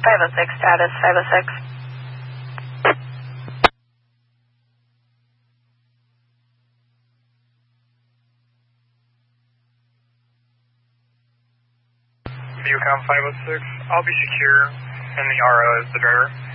506, status 506. Viewcom 506, I'll be secure, and the RO is the driver.